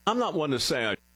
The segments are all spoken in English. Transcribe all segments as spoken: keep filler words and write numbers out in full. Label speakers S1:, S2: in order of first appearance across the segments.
S1: I'm not one to say I...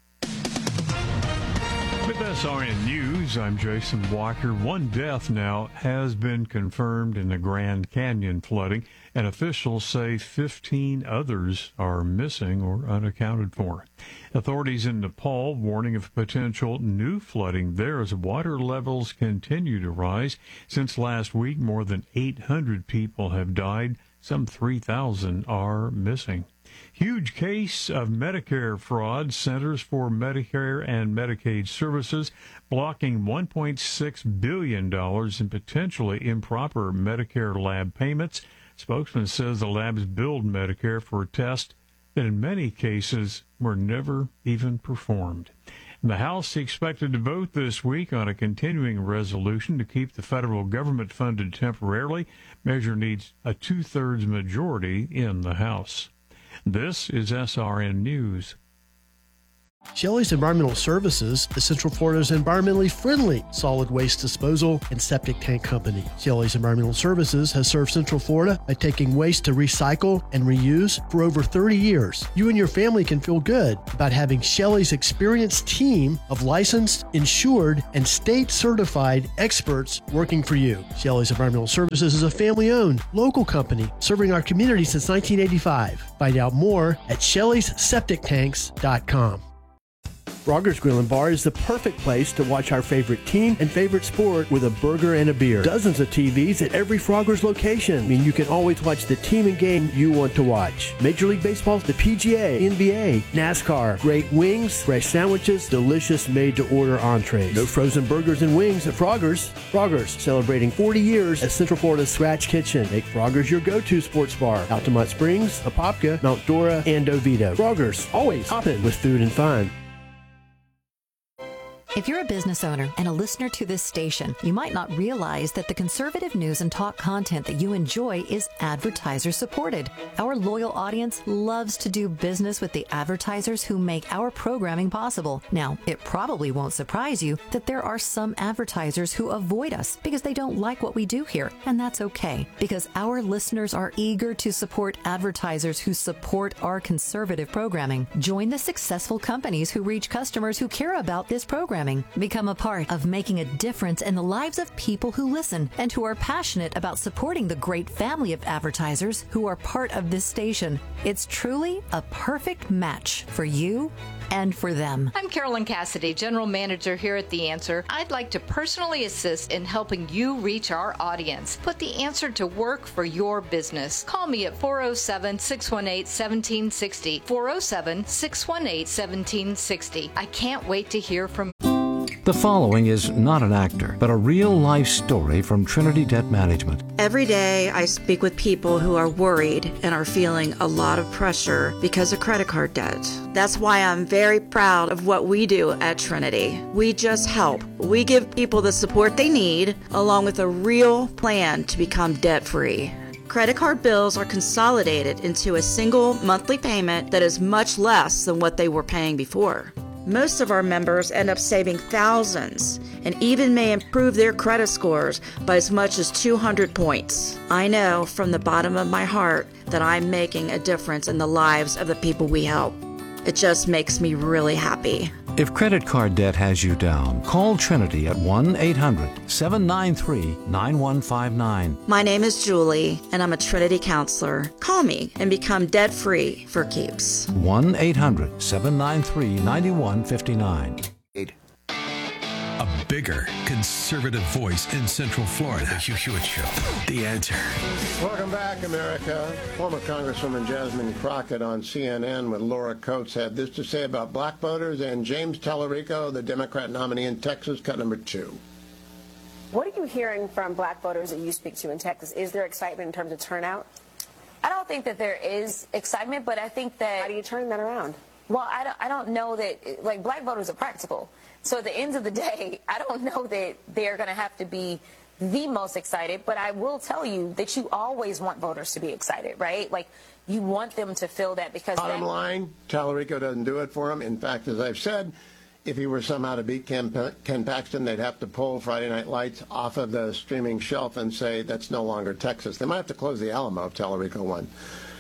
S2: With S R N News, I'm Jason Walker. One death now has been confirmed in the Grand Canyon flooding, and officials say fifteen others are missing or unaccounted for. Authorities in Nepal warning of potential new flooding there as water levels continue to rise. Since last week, more than eight hundred people have died. Some three thousand are missing. Huge case of Medicare fraud. Centers for Medicare and Medicaid Services blocking one point six billion dollars in potentially improper Medicare lab payments. Spokesman says the labs billed Medicare for tests that in many cases were never even performed. The House is expected to vote this week on a continuing resolution to keep the federal government funded temporarily. Measure needs a two-thirds majority in the House. This is S R N News.
S3: Shelley's Environmental Services is Central Florida's environmentally friendly solid waste disposal and septic tank company. Shelley's Environmental Services has served Central Florida by taking waste to recycle and reuse for over thirty years. You and your family can feel good about having Shelley's experienced team of licensed, insured, and state-certified experts working for you. Shelley's Environmental Services is a family-owned, local company serving our community since nineteen eighty-five. Find out more at shelleys septic tanks dot com. Frogger's Grill and Bar is the perfect place to watch our favorite team and favorite sport with a burger and a beer. Dozens of T Vs at every Frogger's location mean you can always watch the team and game you want to watch. Major League Baseball, the P G A, N B A, NASCAR, great wings, fresh sandwiches, delicious made-to-order entrees. No frozen burgers and wings at Frogger's. Frogger's, celebrating forty years as Central Florida's Scratch Kitchen. Make Frogger's your go-to sports bar. Altamont Springs, Apopka, Mount Dora, and Oviedo. Frogger's, always hopping with food and fun.
S4: If you're a business owner and a listener to this station, you might not realize that the conservative news and talk content that you enjoy is advertiser supported. Our loyal audience loves to do business with the advertisers who make our programming possible. Now, it probably won't surprise you that there are some advertisers who avoid us because they don't like what we do here, and that's okay, because our listeners are eager to support advertisers who support our conservative programming. Join the successful companies who reach customers who care about this program. Become a part of making a difference in the lives of people who listen and who are passionate about supporting the great family of advertisers who are part of this station. It's truly a perfect match for you and for them.
S5: I'm Carolyn Cassidy, General Manager here at The Answer. I'd like to personally assist in helping you reach our audience. Put The Answer to work for your business. Call me at four oh seven, six one eight, one seven six oh, four oh seven, six one eight, one seven six oh. I can't wait to hear from you.
S6: The following is not an actor, but a real-life story from Trinity Debt Management.
S7: Every day I speak with people who are worried and are feeling a lot of pressure because of credit card debt. That's why I'm very proud of what we do at Trinity. We just help. We give people the support they need, along with a real plan to become debt-free. Credit card bills are consolidated into a single monthly payment that is much less than what they were paying before. Most of our members end up saving thousands and even may improve their credit scores by as much as two hundred points. I know from the bottom of my heart that I'm making a difference in the lives of the people we help. It just makes me really happy.
S6: If credit card debt has you down, call Trinity at one eight hundred, seven nine three, nine one five nine.
S7: My name is Julie, and I'm a Trinity counselor. Call me and become debt-free for keeps.
S6: one eight hundred, seven nine three, nine one five nine.
S8: A bigger conservative voice in Central Florida. The Hugh Hewitt Show. The Answer.
S9: Welcome back, America. Former Congresswoman Jasmine Crockett on C N N with Laura Coates had this to say about black voters and James Tallarico, the Democrat nominee in Texas, cut number two.
S10: What are you hearing from black voters that you speak to in Texas? Is there excitement in terms of turnout? I don't think that there is excitement, but I think that...
S11: How do you turn that around?
S10: Well, I don't, I don't know that, like, black voters are practical. So at the end of the day, I don't know that they're going to have to be the most excited, but I will tell you that you always want voters to be excited, right? Like, you want them to feel that because...
S9: Bottom line, Tallarico doesn't do it for him. In fact, as I've said, if he were somehow to beat Ken, Ken Paxton, they'd have to pull Friday Night Lights off of the streaming shelf and say that's no longer Texas. They might have to close the Alamo if Tallarico won.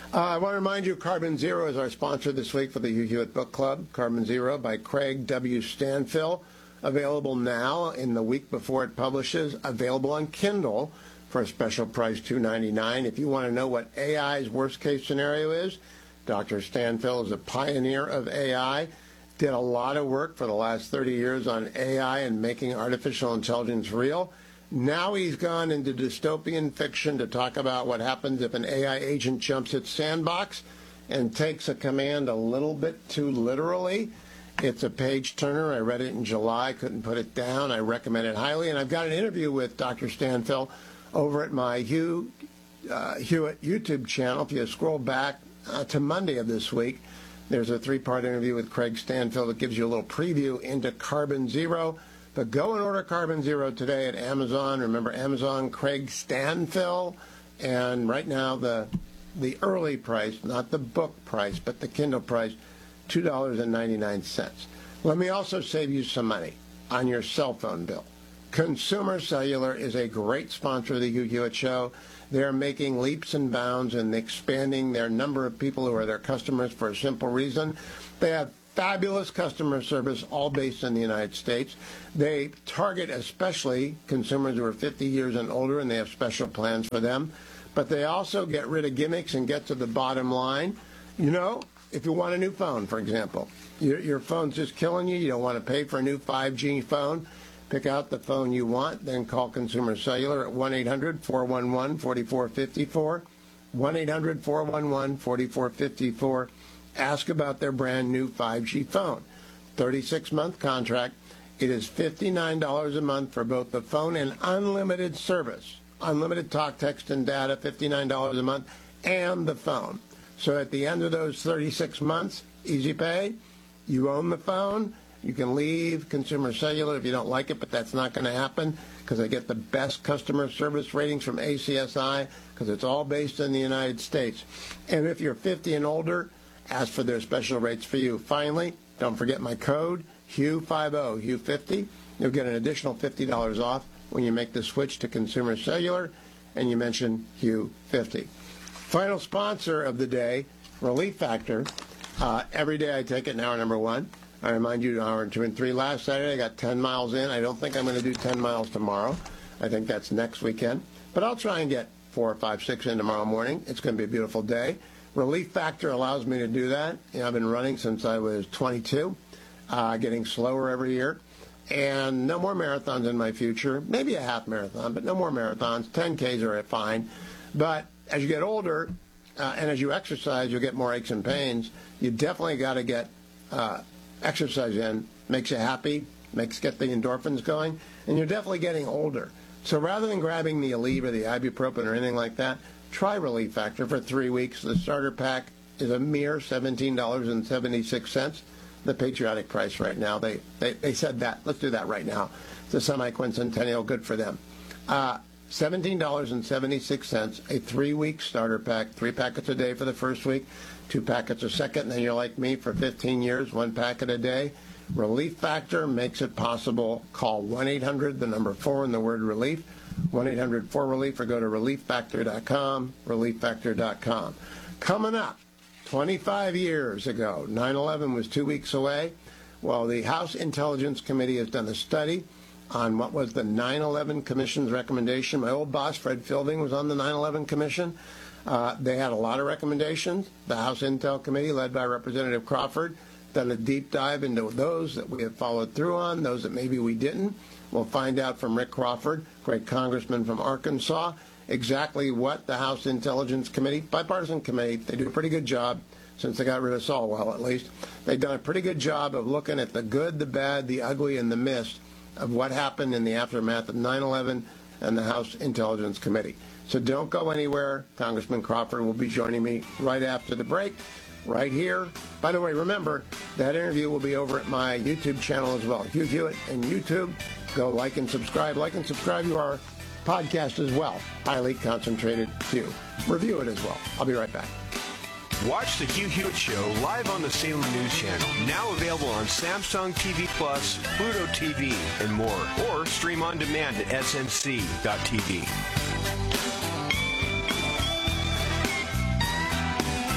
S9: Uh, I want to remind you, Carbon Zero is our sponsor this week for the Hugh Hewitt Book Club. Carbon Zero by Craig W. Stanfill. Available now in the week before it publishes. Available on Kindle for a special price, two dollars and ninety-nine cents. If you want to know what A I's worst-case scenario is, Doctor Stanfill is a pioneer of A I. Did a lot of work for the last thirty years on A I and making artificial intelligence real. Now he's gone into dystopian fiction to talk about what happens if an A I agent jumps its sandbox and takes a command a little bit too literally. It's a page turner. I read it in July, couldn't put it down. I recommend it highly. And I've got an interview with Doctor Stanfill over at my Hugh uh, Hewitt YouTube channel. If you scroll back uh, to Monday of this week, there's a three-part interview with Craig Stanfill that gives you a little preview into Carbon Zero. But go and order Carbon Zero today at Amazon. Remember, Amazon, Craig Stanfill. And right now, the the early price, not the book price, but the Kindle price, two dollars and ninety-nine cents. Let me also save you some money on your cell phone bill. Consumer Cellular is a great sponsor of the Hugh Hewitt Show. They're making leaps and bounds and expanding their number of people who are their customers for a simple reason. They have fabulous customer service, all based in the United States. They target especially consumers who are fifty years and older, and they have special plans for them. But they also get rid of gimmicks and get to the bottom line. You know, if you want a new phone, for example, your, your phone's just killing you, you don't want to pay for a new five G phone, pick out the phone you want, then call Consumer Cellular at one eight hundred, four one one, four four five four, one eight hundred, four one one, four four five four. Ask about their brand new five G phone. thirty-six month contract. It is fifty-nine dollars a month for both the phone and unlimited service. Unlimited talk, text, and data, fifty-nine dollars a month, and the phone. So at the end of those thirty-six months, easy pay, you own the phone. You can leave Consumer Cellular if you don't like it, but that's not going to happen because they get the best customer service ratings from A C S I because it's all based in the United States. And if you're fifty and older, ask for their special rates for you. Finally, don't forget my code, Hugh fifty, Hugh fifty. You'll get an additional fifty dollars off when you make the switch to Consumer Cellular and you mention Hugh fifty. Final sponsor of the day, Relief Factor. Uh, every day I take it in hour number one. I remind you, hour two and three. Last Saturday I got ten miles in. I don't think I'm going to do ten miles tomorrow. I think that's next weekend. But I'll try and get four or five, six in tomorrow morning. It's going to be a beautiful day. Relief Factor allows me to do that. You know, I've been running since I was twenty-two, uh, getting slower every year. And no more marathons in my future. Maybe a half marathon, but no more marathons. ten Ks are fine. But as you get older uh, and as you exercise, you'll get more aches and pains. You definitely got to get uh, exercise in. Makes you happy, makes get the endorphins going, and you're definitely getting older. So rather than grabbing the Aleve or the ibuprofen or anything like that, try Relief Factor for three weeks. The starter pack is a mere seventeen dollars and seventy-six cents. The patriotic price right now. They, they they said that. Let's do that right now. It's a semi-quincentennial. Good for them. Uh, seventeen dollars and seventy-six cents, a three-week starter pack. Three packets a day for the first week. Two packets a second. And then you're like me for fifteen years, one packet a day. Relief Factor makes it possible. Call one eight hundred, the number four, and the word relief. one eight hundred four relief or go to relief factor dot com, relief factor dot com. Coming up, twenty-five years ago, nine eleven was two weeks away. Well, the House Intelligence Committee has done a study on what was the nine eleven Commission's recommendation. My old boss, Fred Fielding, was on the nine eleven Commission. Uh, they had a lot of recommendations. The House Intel Committee, led by Representative Crawford, done a deep dive into those that we have followed through on, those that maybe we didn't. We'll find out from Rick Crawford, great congressman from Arkansas, exactly what the House Intelligence Committee, bipartisan committee, they do a pretty good job since they got rid of Solwell at least. They've done a pretty good job of looking at the good, the bad, the ugly, and the mist of what happened in the aftermath of nine eleven and the House Intelligence Committee. So don't go anywhere. Congressman Crawford will be joining me right after the break, right here. By the way, remember, that interview will be over at my YouTube channel as well. Hugh Hewitt and YouTube. Go like and subscribe. Like and subscribe to our podcast as well. Highly concentrated too. Review it as well. I'll be right back.
S1: Watch the Hugh Hewitt Show live on the Salem News Channel. Now available on Samsung T V Plus, Pluto T V, and more. Or stream on demand at S N C dot T V.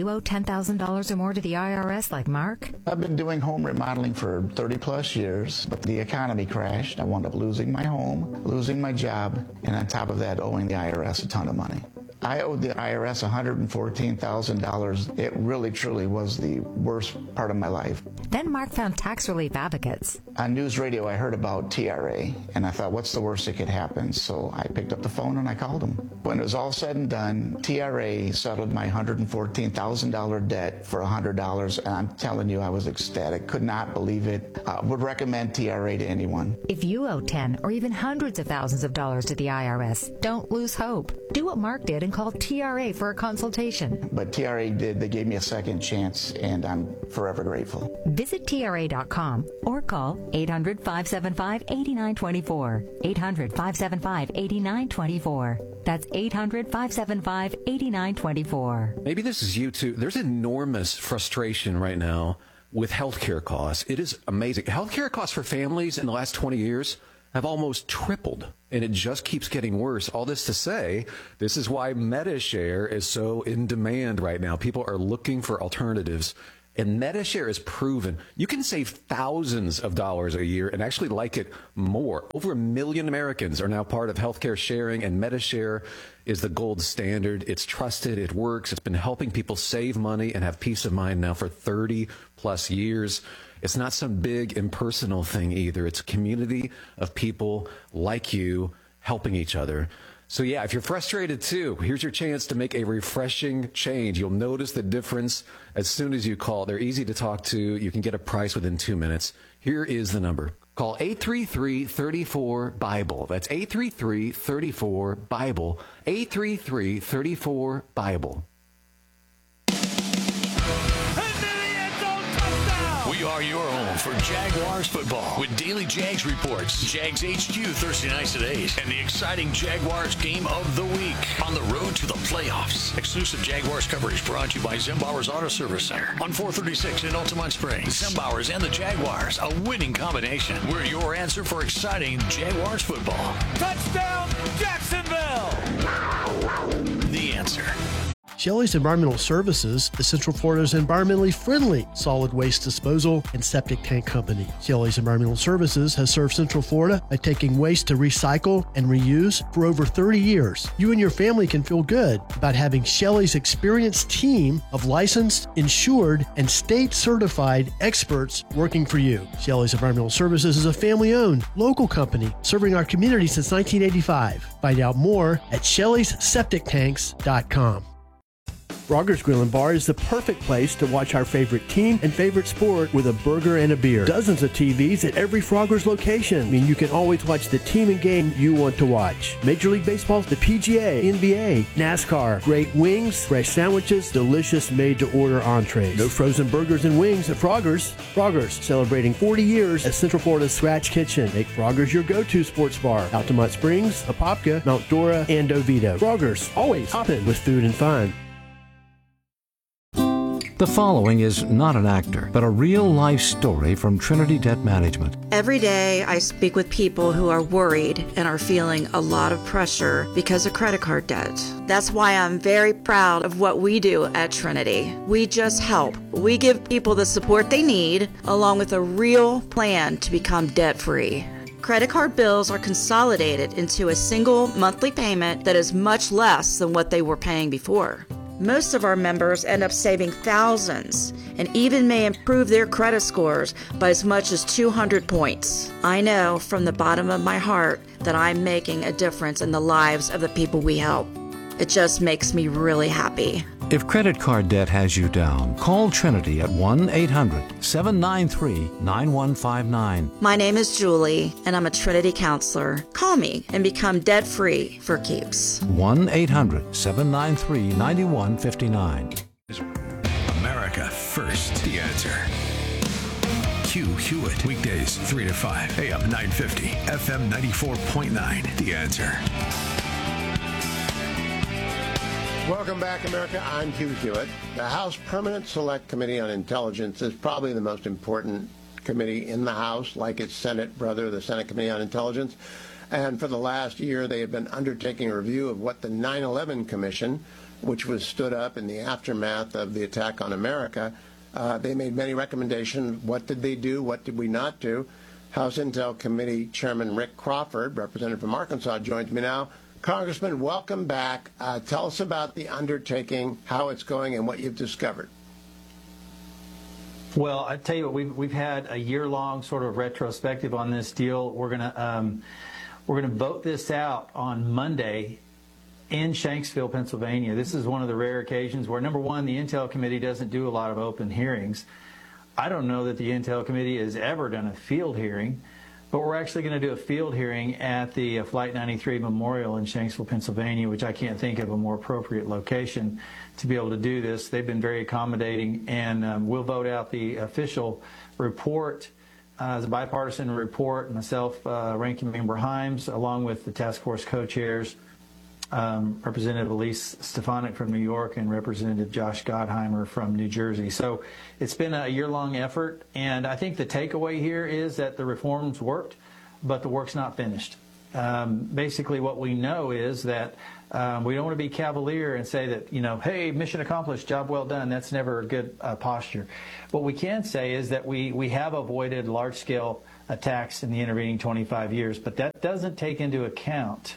S4: you owe ten thousand dollars or more to the I R S like Mark?
S11: I've been doing home remodeling for thirty plus years, but the economy crashed. I wound up losing my home, losing my job, and on top of that, owing the I R S a ton of money. I owed the I R S one hundred fourteen thousand dollars. It really, truly was the worst part of my life.
S4: Then Mark found tax relief advocates.
S11: On news radio, I heard about T R A, and I thought, what's the worst that could happen? So I picked up the phone and I called them. When it was all said and done, T R A settled my one hundred fourteen thousand dollars debt for one hundred dollars, and I'm telling you, I was ecstatic. Could not believe it. Uh, would recommend T R A to anyone.
S4: If you owe ten or even hundreds of thousands of dollars to the I R S, don't lose hope. Do what Mark did and call T R A for a consultation.
S11: But T R A did. They gave me a second chance, and I'm forever grateful.
S4: Visit T R A dot com or call eight hundred, five seven five, eight nine two four. eight hundred, five seven five, eight nine two four. That's eight hundred, five seven five, eight nine two four.
S12: Maybe this is you too. There's enormous frustration right now with healthcare costs. It is amazing. Healthcare costs for families in the last twenty years have almost tripled, and it just keeps getting worse. All this to say, this is why MediShare is so in demand right now. People are looking for alternatives, and MediShare is proven you can save thousands of dollars a year and actually like it more. Over a million Americans are now part of healthcare sharing, and MediShare is the gold standard. It's trusted, it works, it's been helping people save money and have peace of mind now for thirty plus years. It's not some big impersonal thing either. It's a community of people like you helping each other. So yeah, if you're frustrated too, here's your chance to make a refreshing change. You'll notice the difference as soon as you call. They're easy to talk to. You can get a price within two minutes. Here is the number. Call eight three three, three four, BIBLE. That's eight three three, three four, BIBLE. eight three three, three four, BIBLE.
S13: We are your home for Jaguars football with daily Jags reports, Jags H Q Thursday nights at eight, and the exciting Jaguars game of the week on the road to the playoffs. Exclusive Jaguars coverage brought to you by Zimbauer's Auto Service Center on four thirty-six in Altamont Springs. Zimbauer's and the Jaguars, a winning combination. We're your answer for exciting Jaguars football.
S14: Touchdown, Jacksonville!
S13: The Answer.
S3: Shelley's Environmental Services is Central Florida's environmentally friendly solid waste disposal and septic tank company. Shelley's Environmental Services has served Central Florida by taking waste to recycle and reuse for over thirty years. You and your family can feel good about having Shelley's experienced team of licensed, insured, and state-certified experts working for you. Shelley's Environmental Services is a family-owned, local company serving our community since nineteen eighty-five. Find out more at shelleys septic tanks dot com. Frogger's Grill and Bar is the perfect place to watch our favorite team and favorite sport with a burger and a beer. Dozens of T Vs at every Frogger's location. I mean, you can always watch the team and game you want to watch. Major League Baseball, the P G A, N B A, NASCAR, great wings, fresh sandwiches, delicious made-to-order entrees. No frozen burgers and wings at Frogger's. Frogger's, celebrating forty years as Central Florida's Scratch Kitchen. Make Frogger's your go-to sports bar. Altamont Springs, Apopka, Mount Dora, and Oviedo. Frogger's, always hopping with food and fun.
S6: The following is not an actor, but a real-life story from Trinity Debt Management.
S7: Every day I speak with people who are worried and are feeling a lot of pressure because of credit card debt. That's why I'm very proud of what we do at Trinity. We just help. We give people the support they need, along with a real plan to become debt-free. Credit card bills are consolidated into a single monthly payment that is much less than what they were paying before. Most of our members end up saving thousands and even may improve their credit scores by as much as two hundred points. I know from the bottom of my heart that I'm making a difference in the lives of the people we help. It just makes me really happy.
S6: If credit card debt has you down, call Trinity at one eight hundred, seven nine three, nine one five nine.
S7: My name is Julie, and I'm a Trinity counselor. Call me and become debt-free for keeps.
S6: one eight hundred, seven nine three, nine one five nine.
S8: America First. The Answer. Hugh Hewitt. Weekdays three to five. A M nine fifty. F M ninety-four point nine. The Answer.
S9: Welcome back, America. I'm Hugh Hewitt. The House Permanent Select Committee on Intelligence is probably the most important committee in the House, like its Senate brother, the Senate Committee on Intelligence. And for the last year, they have been undertaking a review of what the nine eleven Commission, which was stood up in the aftermath of the attack on America, uh, they made many recommendations. What did they do? What did we not do? House Intel Committee Chairman Rick Crawford, representative from Arkansas, joins me now. Congressman, welcome back. Uh, tell us about the undertaking, how it's going, and what you've discovered.
S15: Well, I tell you what, we've we've had a year-long sort of retrospective on this deal. We're gonna um, we're gonna vote this out on Monday in Shanksville, Pennsylvania. This is one of the rare occasions where, number one, the Intel Committee doesn't do a lot of open hearings. I don't know that the Intel Committee has ever done a field hearing, but we're actually going to do a field hearing at the uh, Flight ninety-three Memorial in Shanksville, Pennsylvania, which I can't think of a more appropriate location to be able to do this. They've been very accommodating, and um, we'll vote out the official report uh, as a bipartisan report. Myself, uh, Ranking Member Himes, along with the task force co-chairs, Um, Representative Elise Stefanik from New York and Representative Josh Gottheimer from New Jersey. So it's been a year-long effort, and I think the takeaway here is that the reforms worked, but the work's not finished. Um, basically what we know is that um, we don't want to be cavalier and say that, you know, hey, mission accomplished, job well done. That's never a good uh, posture. What we can say is that we, we have avoided large-scale attacks in the intervening twenty-five years, but that doesn't take into account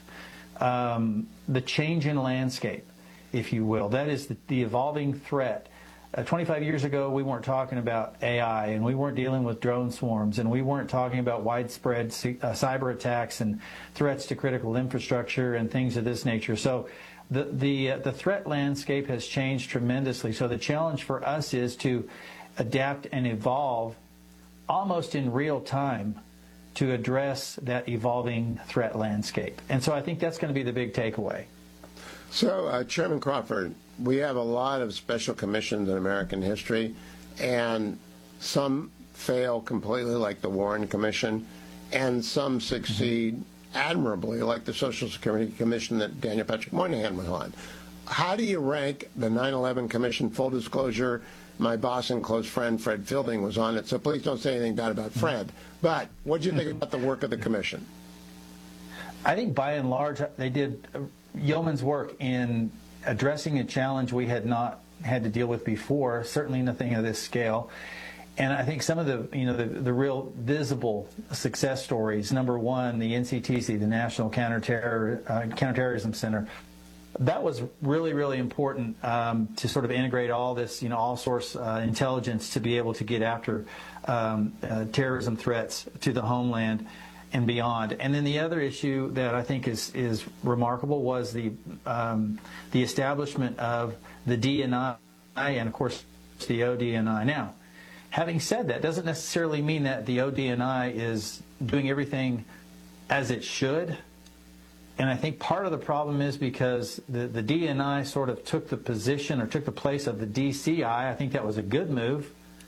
S15: Um, the change in landscape, if you will. That is the, the evolving threat. Uh, twenty-five years ago, we weren't talking about A I, and we weren't dealing with drone swarms, and we weren't talking about widespread uh, cyber attacks and threats to critical infrastructure and things of this nature. So the, the, uh, the threat landscape has changed tremendously. So the challenge for us is to adapt and evolve almost in real time to address that evolving threat landscape. And so I think that's going to be the big takeaway.
S9: So, uh, Chairman Crawford, we have a lot of special commissions in American history, and some fail completely, like the Warren Commission, and some succeed mm-hmm. admirably, like the Social Security Commission that Daniel Patrick Moynihan was on. How do you rank the nine eleven Commission? Full disclosure, my boss and close friend Fred Fielding was on it, so please don't say anything bad about Fred. But what do you think about the work of the Commission?
S15: I think by and large they did yeoman's work in addressing a challenge we had not had to deal with before, certainly nothing of this scale. And I think some of the, you know, the, the real visible success stories, number one, the N C T C, the National Counterterror, uh, Counterterrorism Center, that was really, really important um, to sort of integrate all this, you know, all source uh, intelligence to be able to get after um, uh, terrorism threats to the homeland and beyond. And then the other issue that I think is is remarkable was the um, the establishment of the D N I and, of course, the O D N I. Now, having said that, doesn't necessarily mean that the O D N I is doing everything as it should. And I think part of the problem is because the, the D N I sort of took the position or took the place of the D C I. I think that was a good move.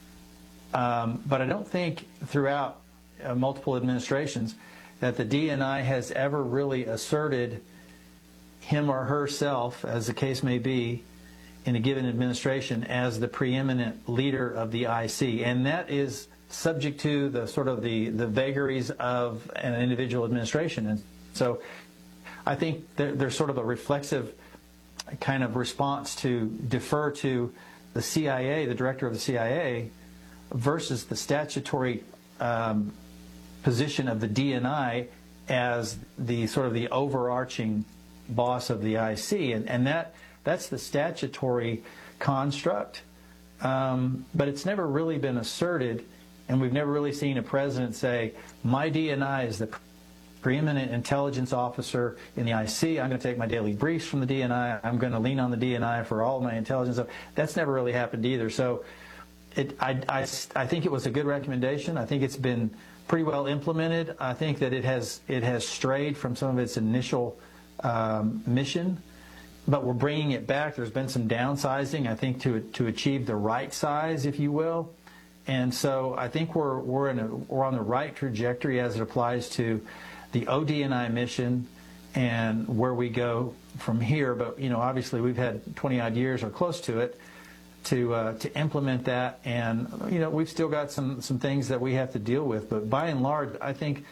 S15: Um, but I don't think throughout uh, multiple administrations that the D N I has ever really asserted him or herself, as the case may be, in a given administration as the preeminent leader of the I C. And that is subject to the sort of the, the vagaries of an individual administration. And so I think there's sort of a reflexive kind of response to defer to the C I A, the director of the C I A, versus the statutory um, position of the D N I as the sort of the overarching boss of the I C. And, and that that's the statutory construct. Um, but it's never really been asserted, and we've never really seen a president say, my D N I is the preeminent intelligence officer in the I C. I'm going to take my daily briefs from the D N I. I'm going to lean on the D N I for all my intelligence. That's never really happened either. So it, I, I, I think it was a good recommendation. I think it's been pretty well implemented. I think that it has, it has strayed from some of its initial um, mission, but we're bringing it back. There's been some downsizing, I think, to, to achieve the right size, if you will. And so I think we're, we're, in a, we're on the right trajectory as it applies to the O D N I mission and where we go from here. But, you know, obviously we've had twenty odd years or close to it to uh, to implement that. And, you know, we've still got some, some things that we have to deal with. But by and large, I think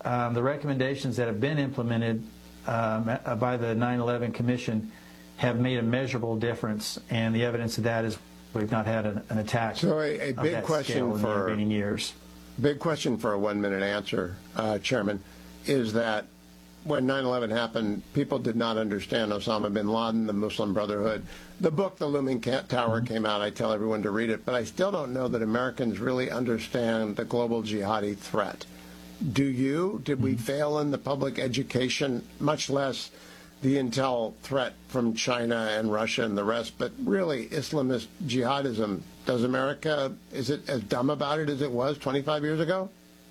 S15: um, the recommendations that have been implemented um, by the nine eleven Commission have made a measurable difference, and the evidence of that is we've not had an, an attack.
S9: So a, a big question for
S15: in the intervening years.
S9: Big question for a one-minute answer, uh, Chairman, is that when nine eleven happened, people did not understand Osama bin Laden, the Muslim Brotherhood. The book, The Looming Tower, mm-hmm. came out. I tell everyone to read it, but I still don't know that Americans really understand the global jihadi threat. Do you? Did mm-hmm. we fail in the public education, much less the intel threat from China and Russia and the rest, but really Islamist jihadism? Does America, is it as dumb about it as it was twenty-five years ago?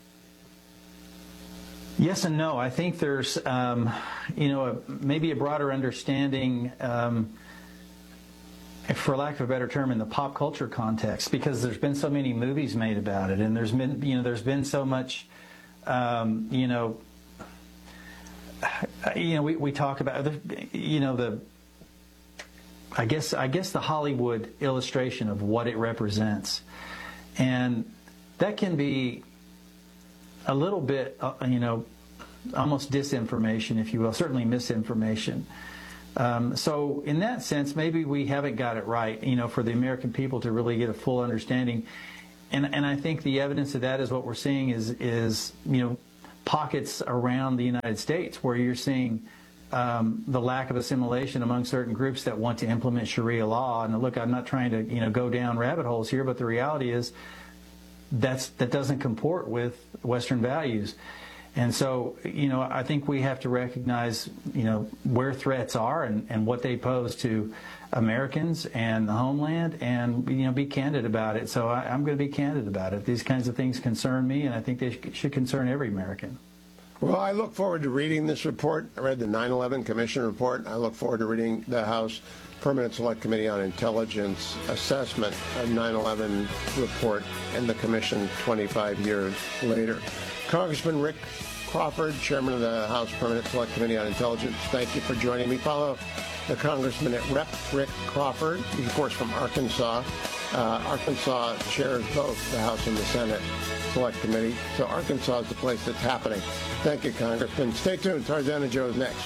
S15: Yes and no. I think there's, um, you know, a, maybe a broader understanding, um, for lack of a better term, in the pop culture context, because there's been so many movies made about it, and there's been, you know, there's been so much, um, you know, you know, we, we talk about, the, you know, the, I guess, I guess the Hollywood illustration of what it represents, and that can be a little bit, uh, you know, almost disinformation, if you will, certainly misinformation. Um, so in that sense, maybe we haven't got it right, you know, for the American people to really get a full understanding. And, and I think the evidence of that is what we're seeing is, is, you know, pockets around the United States where you're seeing um, the lack of assimilation among certain groups that want to implement Sharia law. And look, I'm not trying to, you know, go down rabbit holes here, but the reality is that's, that doesn't comport with Western values. And so, you know, I think we have to recognize, you know, where threats are and, and what they pose to Americans and the homeland, and, you know, be candid about it. So I, I'm going to be candid about it. These kinds of things concern me, and I think they sh- should concern every American.
S9: Well, I look forward to reading this report. I read the nine eleven Commission report. I look forward to reading the House Permanent Select Committee on Intelligence assessment of nine eleven report and the Commission twenty-five years later. Congressman Rick Crawford, Chairman of the House Permanent Select Committee on Intelligence, thank you for joining me. Follow the Congressman at Rep Rick Crawford. He's, of course, from Arkansas. Uh, Arkansas chairs both the House and the Senate Select Committee. So Arkansas is the place that's happening. Thank you, Congressman. Stay tuned. Tarzan and Joe is next.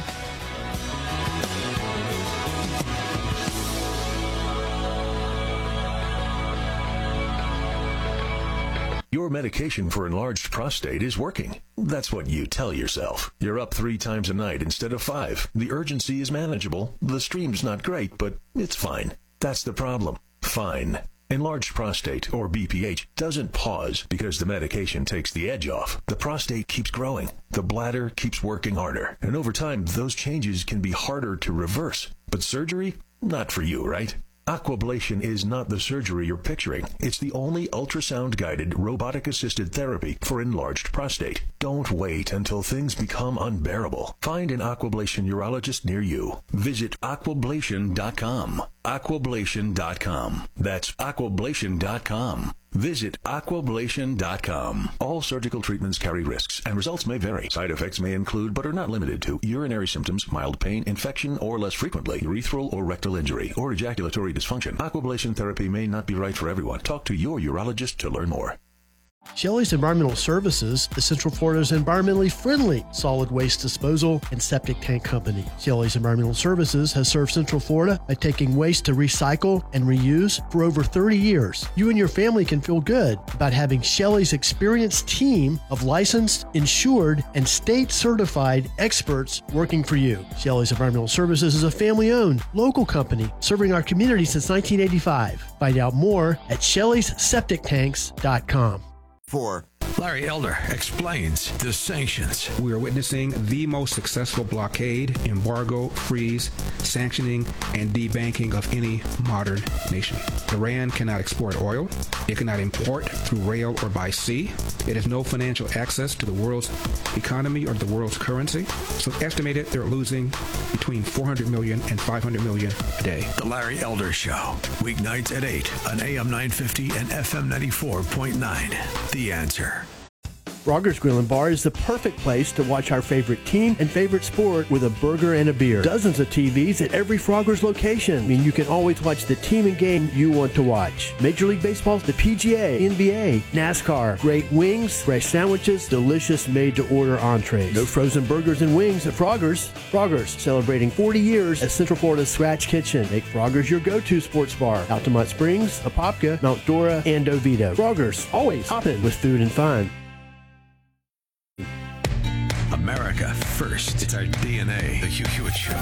S8: Your medication for enlarged prostate is working. That's what you tell yourself. You're up three times a night instead of five. The urgency is manageable. The stream's not great, but it's fine. That's the problem. Fine. Enlarged prostate, or B P H, doesn't pause because the medication takes the edge off. The prostate keeps growing. The bladder keeps working harder. And over time, those changes can be harder to reverse. But surgery? Not for you, right? Aquablation is not the surgery you're picturing. It's the only ultrasound-guided, robotic-assisted therapy for enlarged prostate. Don't wait until things become unbearable. Find an Aquablation urologist near you. Visit aquablation dot com. aquablation dot com. That's aquablation dot com. Visit aquablation dot com. All surgical treatments carry risks, and results may vary. Side effects may include, but are not limited to, urinary symptoms, mild pain, infection, or less frequently, urethral or rectal injury, or ejaculatory dysfunction. Aquablation therapy may not be right for everyone. Talk to your urologist to learn more.
S3: Shelley's Environmental Services is Central Florida's environmentally friendly solid waste disposal and septic tank company. Shelley's Environmental Services has served Central Florida by taking waste to recycle and reuse for over thirty years. You and your family can feel good about having Shelley's experienced team of licensed, insured, and state-certified experts working for you. Shelley's Environmental Services is a family-owned, local company serving our community since nineteen eighty-five. Find out more at shelleys septic tanks dot com.
S8: For Larry Elder explains the sanctions.
S16: We are witnessing the most successful blockade, embargo, freeze, sanctioning, and debanking of any modern nation. Iran cannot export oil. It cannot import through rail or by sea. It has no financial access to the world's economy or the world's currency. So it's estimated they're losing between four hundred million and five hundred million a day.
S8: The Larry Elder Show, weeknights at eight on A M nine fifty and F M ninety-four point nine. The Answer.
S3: Frogger's Grill and Bar is the perfect place to watch our favorite team and favorite sport with a burger and a beer. Dozens of T Vs at every Frogger's location mean you can always watch the team and game you want to watch. Major League Baseball, the P G A, N B A, NASCAR, great wings, fresh sandwiches, delicious made-to-order entrees. No frozen burgers and wings at Frogger's. Frogger's, celebrating forty years as Central Florida's Scratch Kitchen. Make Frogger's your go-to sports bar. Altamont Springs, Apopka, Mount Dora, and Oviedo. Frogger's, always hopping with food and fun.
S13: America first. It's our D N A. The Hugh Hewitt Show.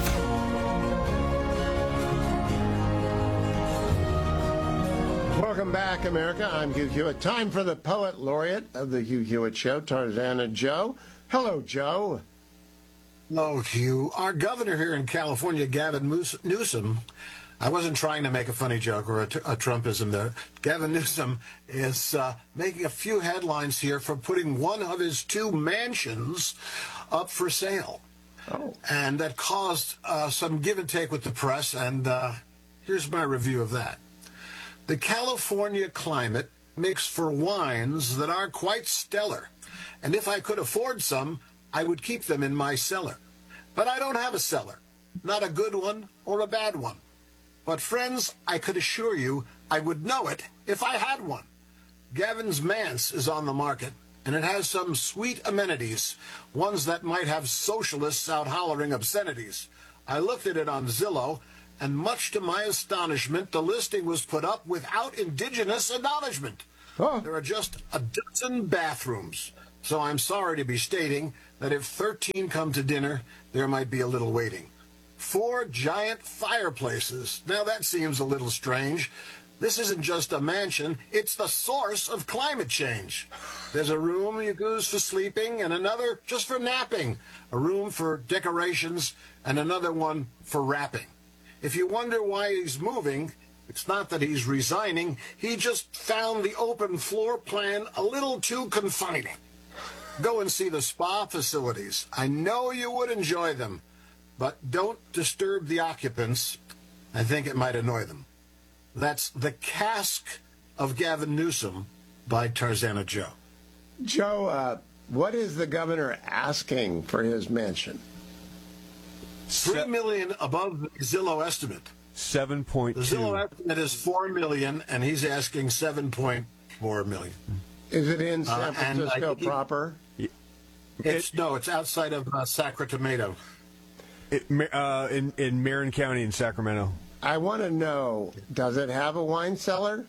S9: Welcome back, America. I'm Hugh Hewitt. Time for the poet laureate of the Hugh Hewitt Show, Tarzana Joe. Hello, Joe.
S17: Hello, Hugh. Our governor here in California, Gavin Newsom, I wasn't trying to make a funny joke or a, a Trumpism there. Gavin Newsom is uh, making a few headlines here for putting one of his two mansions up for sale. Oh. And that caused uh, some give and take with the press, and uh, here's my review of that. The California climate makes for wines that are quite stellar, and if I could afford some, I would keep them in my cellar. But I don't have a cellar, not a good one or a bad one. But friends, I could assure you I would know it if I had one. Gavin's Manse is on the market, and it has some sweet amenities, ones that might have socialists out hollering obscenities. I looked at it on Zillow, and much to my astonishment, the listing was put up without indigenous acknowledgement. Oh. There are just a dozen bathrooms, so I'm sorry to be stating that if thirteen come to dinner, there might be a little waiting. Four giant fireplaces. Now that seems a little strange. This isn't just a mansion, it's the source of climate change. There's a room you use for sleeping and another just for napping. A room for decorations and another one for wrapping. If you wonder why he's moving, it's not that he's resigning. He just found the open floor plan a little too confining. Go and see the spa facilities. I know you would enjoy them. But don't disturb the occupants. I think it might annoy them. That's The Cask of Gavin Newsom by Tarzana Joe.
S9: Joe, uh, what is the governor asking for his mansion?
S17: Three million above the Zillow estimate.
S18: Seven point two.
S17: The Zillow estimate is four million, and he's asking seven point four million.
S9: Is it in San
S17: uh,
S9: Francisco
S17: he,
S9: proper?
S17: It's it, no, it's outside of uh, Sacramento.
S18: It, uh, in, in Marin County in Sacramento.
S9: I want to know, does it have a wine cellar?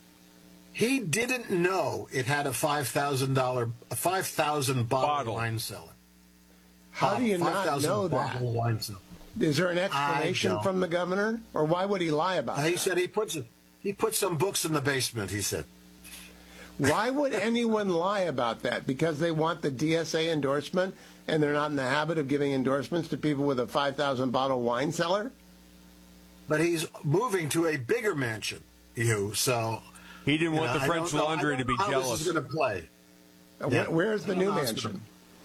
S17: He didn't know it had a five thousand dollars, a five thousand bottle, bottle wine cellar.
S9: How do you
S17: uh,
S9: not know that?
S17: Wine cellar.
S9: Is there an explanation from the governor? Or why would he lie about
S17: uh,
S9: it?
S17: He said he puts, a, he put some books in the basement, he said.
S9: Why would anyone lie about that? Because they want the D S A endorsement and they're not in the habit of giving endorsements to people with a five thousand bottle wine cellar?
S17: But he's moving to a bigger mansion, you, so...
S18: He didn't want
S17: know,
S18: the French Laundry to be
S17: how
S18: jealous.
S17: This is going to play.
S9: Uh, yeah. Where's the new mansion?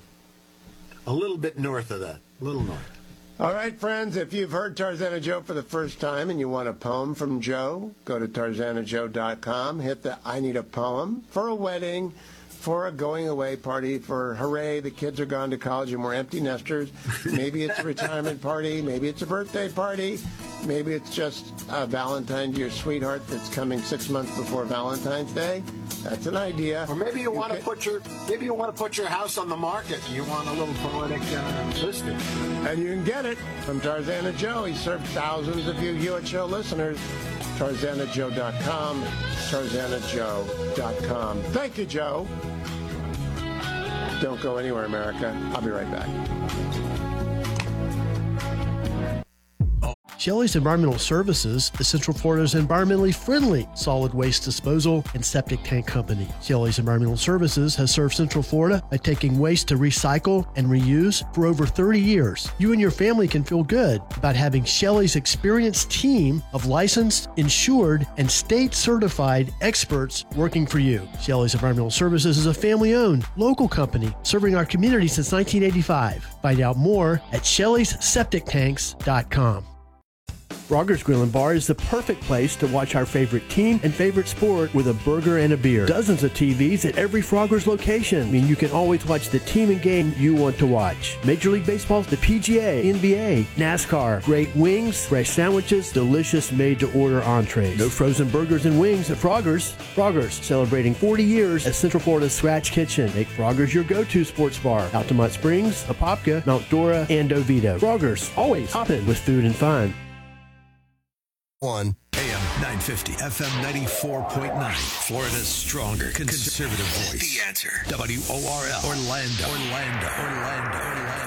S17: A little bit north of that. A little north.
S9: All right, friends, if you've heard Tarzana Joe for the first time and you want a poem from Joe, go to tarzana joe dot com, hit the I need a poem for a wedding, for a going-away party, for hooray, the kids are gone to college and we're empty nesters. Maybe it's a retirement party. Maybe it's a birthday party. Maybe it's just a Valentine to your sweetheart that's coming six months before Valentine's Day. That's an idea.
S17: Or maybe you, you want can... to put your maybe you want to put your house on the market. You want a little poetic uh, listing.
S9: And you can get it from Tarzana Joe. He served thousands of you Hewitt Show listeners. tarzana joe dot com. tarzana joe dot com. Thank you, Joe. Don't go anywhere, America. I'll be right back.
S3: Shelley's Environmental Services is Central Florida's environmentally friendly solid waste disposal and septic tank company. Shelley's Environmental Services has served Central Florida by taking waste to recycle and reuse for over thirty years. You and your family can feel good about having Shelley's experienced team of licensed, insured, and state-certified experts working for you. Shelley's Environmental Services is a family-owned, local company serving our community since nineteen eighty-five. Find out more at shelleys septic tanks dot com. Frogger's Grill and Bar is the perfect place to watch our favorite team and favorite sport with a burger and a beer. Dozens of T Vs at every Frogger's location mean you can always watch the team and game you want to watch. Major League Baseball, the P G A, N B A, NASCAR, great wings, fresh sandwiches, delicious made-to-order entrees. No frozen burgers and wings at Frogger's. Frogger's, celebrating forty years as Central Florida's Scratch Kitchen. Make Frogger's your go-to sports bar. Altamont Springs, Apopka, Mount Dora, and Oviedo. Frogger's, always hopping with food and fun.
S19: One A M nine fifty, F M ninety-four point nine, Florida's stronger conservative voice. The Answer. W O R L. Orlando. Orlando. Orlando.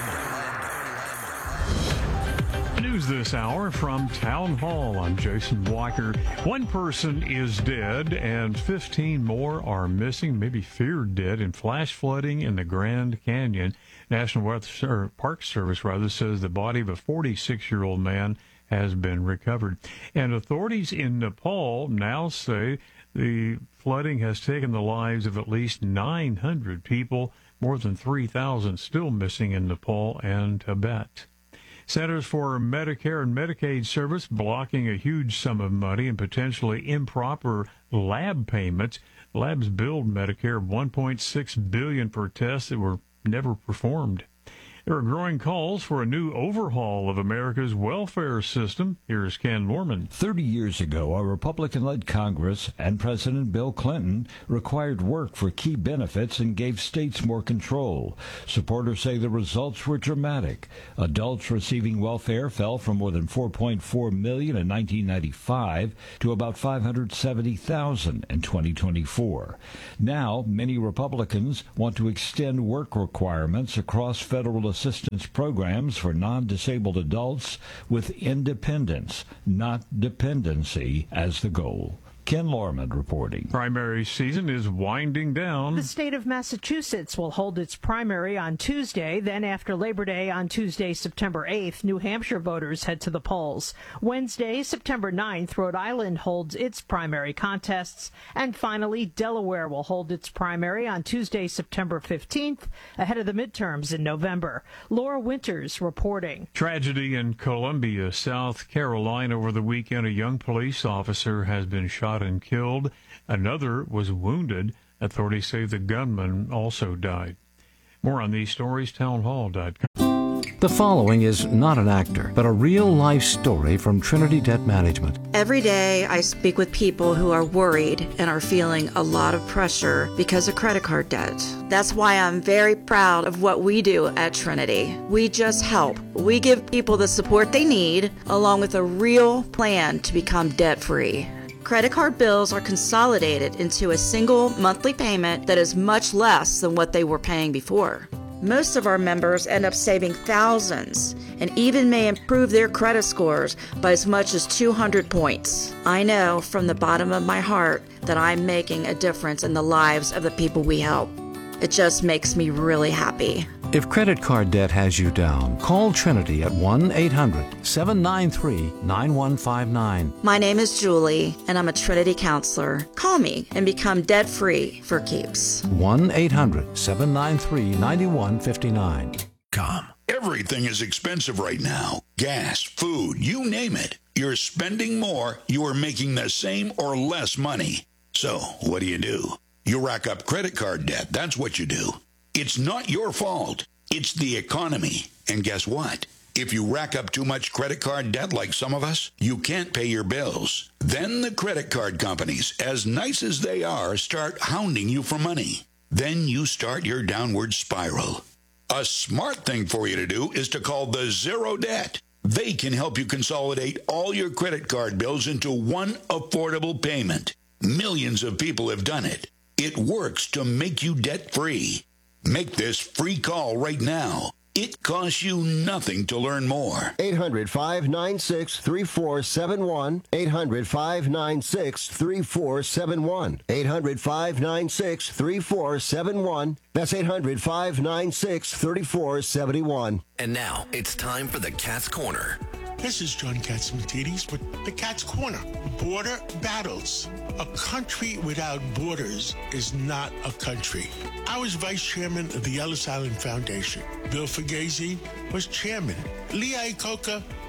S19: Orlando.
S2: News this hour from Town Hall. I'm Jason Walker. One person is dead and fifteen more are missing, maybe feared dead, in flash flooding in the Grand Canyon. National Weather Park Service rather says the body of a forty-six-year-old man has been recovered. And authorities in Nepal now say the flooding has taken the lives of at least nine hundred people, more than three thousand still missing in Nepal and Tibet. Centers for Medicare and Medicaid Service blocking a huge sum of money and potentially improper lab payments. Labs billed Medicare one point six billion dollars for tests that were never performed. There are growing calls for a new overhaul of America's welfare system. Here's Ken Norman.
S20: Thirty years ago, a Republican-led Congress and President Bill Clinton required work for key benefits and gave states more control. Supporters say the results were dramatic. Adults receiving welfare fell from more than four point four million in nineteen ninety-five to about five hundred seventy thousand in twenty twenty-four. Now, many Republicans want to extend work requirements across federal assistance programs for non-disabled adults with independence, not dependency, as the goal. Ken Lorman reporting.
S2: Primary season is winding down.
S21: The state of Massachusetts will hold its primary on Tuesday. Then after Labor Day on Tuesday, September eighth, New Hampshire voters head to the polls. Wednesday, September ninth, Rhode Island holds its primary contests. And finally, Delaware will hold its primary on Tuesday, September fifteenth, ahead of the midterms in November. Laura Winters reporting.
S2: Tragedy in Columbia, South Carolina over the weekend. A young police officer has been shot and killed. Another was wounded. Authorities say the gunman also died. More on these stories, townhall dot com.
S6: The following is not an actor, but a real-life story from Trinity Debt Management.
S7: Every day I speak with people who are worried and are feeling a lot of pressure because of credit card debt. That's why I'm very proud of what we do at Trinity. We just help. We give people the support they need, along with a real plan to become debt-free. Credit card bills are consolidated into a single monthly payment that is much less than what they were paying before. Most of our members end up saving thousands and even may improve their credit scores by as much as two hundred points. I know from the bottom of my heart that I'm making a difference in the lives of the people we help. It just makes me really happy.
S6: If credit card debt has you down, call Trinity at one eight hundred seven nine three nine one five nine.
S7: My name is Julie, and I'm a Trinity counselor. Call me and become debt-free for keeps.
S6: one eight hundred seven nine three nine one five nine.
S22: Com. Everything is expensive right now. Gas, food, you name it. You're spending more, you are making the same or less money. So, what do you do? You rack up credit card debt. That's what you do. It's not your fault. It's the economy. And guess what? If you rack up too much credit card debt like some of us, you can't pay your bills. Then the credit card companies, as nice as they are, start hounding you for money. Then you start your downward spiral. A smart thing for you to do is to call the Zero Debt. They can help you consolidate all your credit card bills into one affordable payment. Millions of people have done it. It works to make you debt-free. Make this free call right now. It costs you nothing to learn more.
S23: eight hundred five nine six three four seven one. eight hundred five nine six three four seven one. eight hundred five nine six three four seven one. That's eight hundred five nine six three four seven one.
S19: And now it's time for the Cat's Corner.
S24: This is John Catsimatidis with the Cat's Corner. Border battles. A country without borders is not a country. I was vice chairman of the Ellis Island Foundation. Bill Fugazi was chairman. Lee Iacocca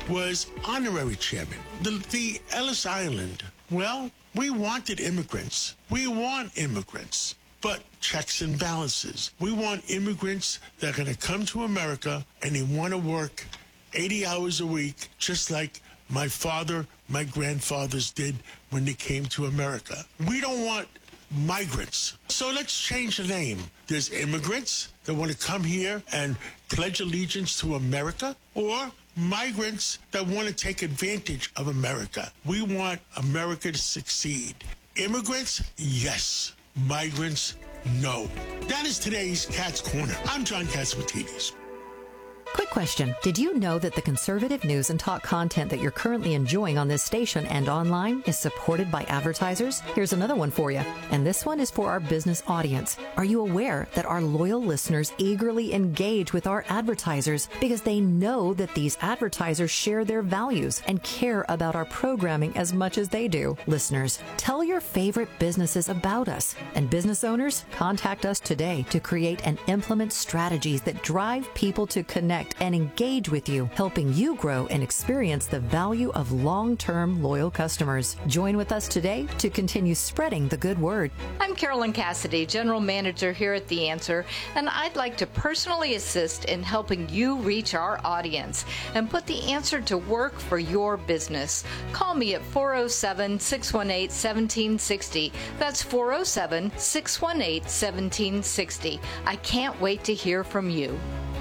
S24: was honorary chairman. The, the Ellis Island, well, we wanted immigrants. We want immigrants. But checks and balances. We want immigrants that are going to come to America and they want to work eighty hours a week, just like my father, my grandfathers did when they came to America. We don't want migrants. So let's change the name. There's immigrants that want to come here and pledge allegiance to America, or migrants that want to take advantage of America. We want America to succeed. Immigrants, yes. Migrants, no. That is today's Cat's Corner. I'm John Catsimatidis.
S4: Quick question. Did you know that the conservative news and talk content that you're currently enjoying on this station and online is supported by advertisers? Here's another one for you. And this one is for our business audience. Are you aware that our loyal listeners eagerly engage with our advertisers because they know that these advertisers share their values and care about our programming as much as they do? Listeners, tell your favorite businesses about us. And business owners, contact us today to create and implement strategies that drive people to connect and engage with you, helping you grow and experience the value of long-term loyal customers. Join with us today to continue spreading the good word.
S1: I'm Carolyn Cassidy, General Manager here at The Answer, and I'd like to personally assist in helping you reach our audience and put The Answer to work for your business. Call me at four oh seven, six one eight, one seven six oh. That's four oh seven, six one eight, one seven six oh. I can't wait to hear from you.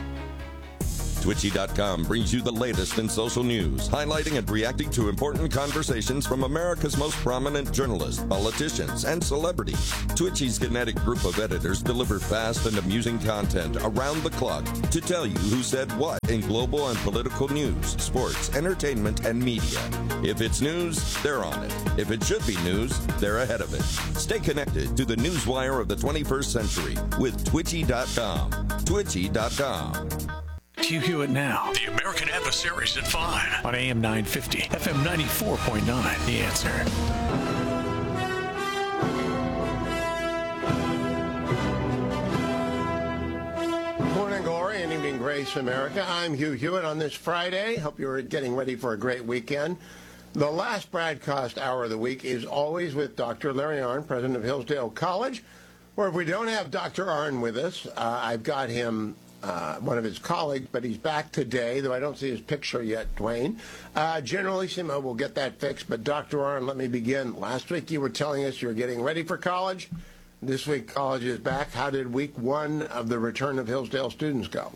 S5: Twitchy dot com brings you the latest in social news, highlighting and reacting to important conversations from America's most prominent journalists, politicians, and celebrities. Twitchy's kinetic group of editors deliver fast and amusing content around the clock to tell you who said what in global and political news, sports, entertainment, and media. If it's news, they're on it. If it should be news, they're ahead of it. Stay connected to the newswire of the twenty-first century with Twitchy dot com. Twitchy dot com.
S13: Hugh Hewitt Now. The American Adversaries at five on A M nine fifty, F M ninety-four point nine. The Answer.
S9: Morning glory and evening grace, America. I'm Hugh Hewitt on this Friday. Hope you're getting ready for a great weekend. The last broadcast hour of the week is always with Doctor Larry Arnn, president of Hillsdale College, or if we don't have Doctor Arnn with us, uh, I've got him Uh, one of his colleagues, but he's back today, though I don't see his picture yet, Dwayne. Uh, Generalissimo, we'll get that fixed. But Doctor Arnn, let me begin. Last week you were telling us you were getting ready for college. This week college is back. How did week one of the return of Hillsdale students go?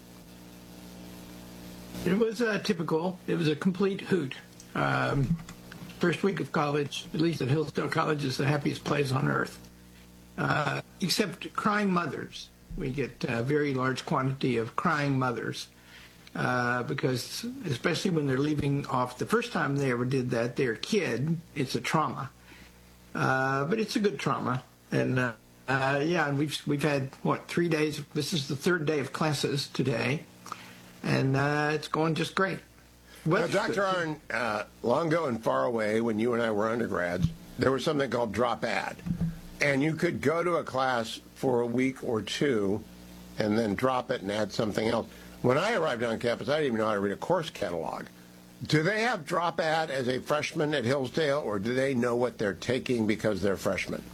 S10: It was uh, typical. It was a complete hoot. Um, first week of college, at least at Hillsdale College, is the happiest place on earth, uh, except crying mothers. We get a very large quantity of crying mothers uh, because, especially when they're leaving off, the first time they ever did that, their kid, it's a trauma. Uh, but it's a good trauma. And, uh, uh, yeah, and we've, we've had, what, three days? This is the third day of classes today, and uh, it's going just great.
S9: Well, now, Doctor Arnn, uh, long ago and far away, when you and I were undergrads, there was something called drop ad. And you could go to a class for a week or two and then drop it and add something else. When I arrived on campus, I didn't even know how to read a course catalog. Do they have drop ad as a freshman at Hillsdale, or do they know what they're taking because they're freshmen?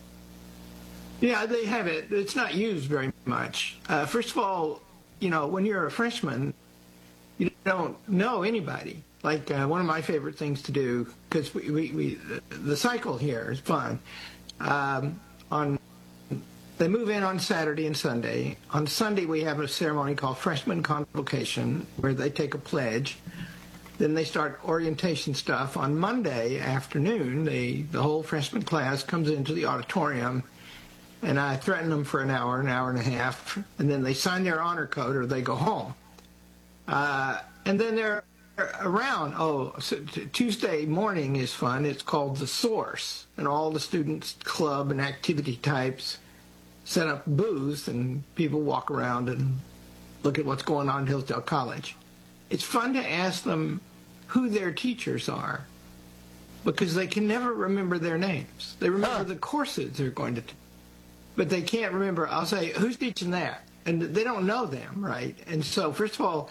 S10: Yeah, they have it. It's not used very much. Uh, first of all, you know, when you're a freshman, you don't know anybody. Like uh, one of my favorite things to do, because we, we, we, the cycle here is fun. Um, on they move in on Saturday and Sunday. On Sunday we have a ceremony called freshman convocation where they take a pledge. Then they start orientation stuff. On Monday afternoon, they, the whole freshman class comes into the auditorium, and I threaten them for an hour, an hour and a half, and then they sign their honor code or they go home. Uh, and then they're around. Oh, so Tuesday morning is fun. It's called The Source, and all the students, club and activity types set up booths, and people walk around and look at what's going on at Hillsdale College. It's fun to ask them who their teachers are, because they can never remember their names. They remember huh. the courses they're going to teach, but they can't remember. I'll say, who's teaching that? And they don't know them, right? And so, first of all,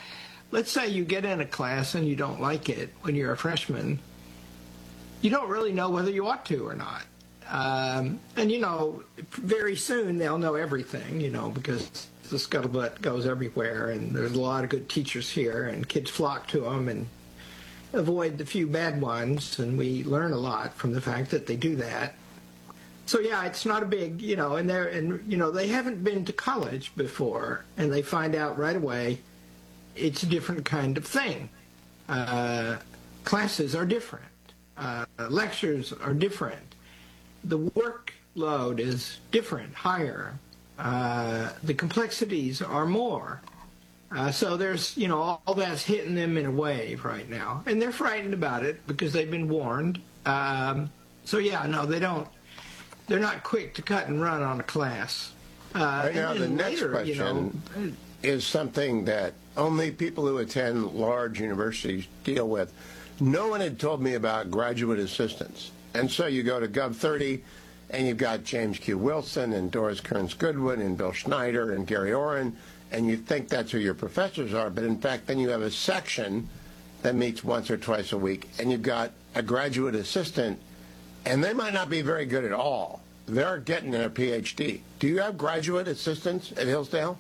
S10: let's say you get in a class and you don't like it when you're a freshman, you don't really know whether you ought to or not. Um, and, you know, very soon they'll know everything, you know, because the scuttlebutt goes everywhere, and there's a lot of good teachers here, and kids flock to them and avoid the few bad ones, and we learn a lot from the fact that they do that. So, yeah, it's not a big, you know, and they're, and, you know, they haven't been to college before, and they find out right away it's a different kind of thing. Uh, classes are different. Uh, lectures are different. The workload is different, higher. Uh, the complexities are more. Uh, so there's, you know, all, all that's hitting them in a wave right now. And they're frightened about it because they've been warned. Um, so, yeah, no, they don't, they're not quick to cut and run on a class. Uh,
S9: right now,
S10: and,
S9: the
S10: and
S9: next
S10: later,
S9: question
S10: you know,
S9: is something that only people who attend large universities deal with. No one had told me about graduate assistants. And so you go to Gov thirty, and you've got James Q. Wilson and Doris Kearns Goodwin and Bill Schneider and Gary Oren, and you think that's who your professors are, but in fact then you have a section that meets once or twice a week, and you've got a graduate assistant, and they might not be very good at all. They're getting their P H D. Do you have graduate assistants at Hillsdale?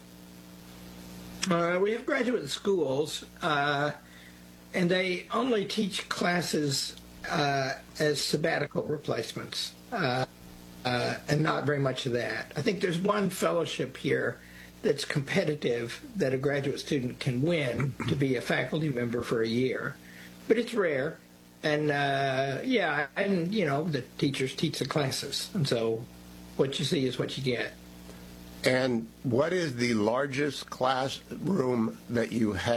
S10: Uh, we have graduate schools, uh, and they only teach classes uh, as sabbatical replacements, uh, uh, and not very much of that. I think there's one fellowship here that's competitive that a graduate student can win to be a faculty member for a year, but it's rare. And uh, yeah, and you know, the teachers teach the classes, and so what you see is what you get.
S9: And what is the largest classroom that you have?